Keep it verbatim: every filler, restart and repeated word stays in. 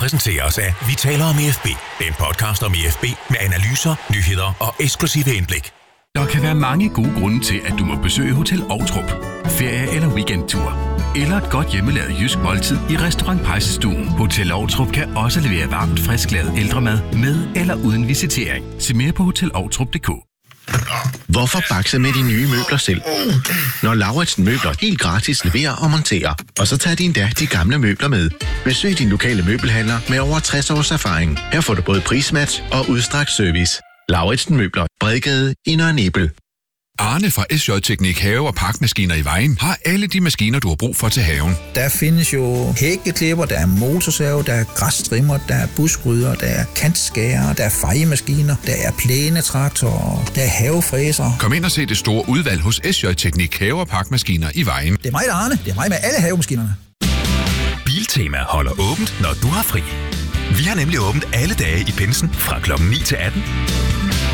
præsenteres af Vi taler om E F B. En podcast om E F B med analyser, nyheder og eksklusive indblik. Der kan være mange gode grunde til, at du må besøge Hotel Ovtrup. Ferie eller weekendtur. Eller et godt hjemmelavet jysk måltid i Restaurant Pejsestuen. Hotel Ovtrup kan også levere varmt, frisklavet ældremad med eller uden visitering. Se mere på hotel ovtrup punktum d k. Hvorfor bakse med de nye møbler selv? Når Lauritsen Møbler helt gratis leverer og monterer, og så tager de endda de gamle møbler med. Besøg din lokale møbelhandler med over tres års erfaring. Her får du både prismatch og udstrakt service. Lauritsen Møbler, Bredgade i Nørre Nebel. Arne fra S J Teknik Have- og Parkmaskiner i Vejen har alle de maskiner, du har brug for til haven. Der findes jo hækkeklipper, der er motorsav, der er græsstrimmer, der er buskrydder, der er kantskærer, der er fejemaskiner, der er plænetraktorer, der er havefræser. Kom ind og se det store udvalg hos S J Teknik Have- og Parkmaskiner i Vejen. Det er mig, der er Arne. Det er mig med alle havemaskinerne. Biltema holder åbent, når du har fri. Vi har nemlig åbent alle dage i pinsen fra klokken ni til atten.